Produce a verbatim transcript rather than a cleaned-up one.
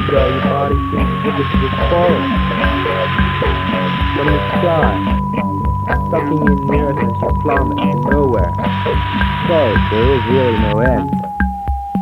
enjoy your body. Look at this falling from the sky, sucking in the earth as you plummet to nowhere. So there is really no end.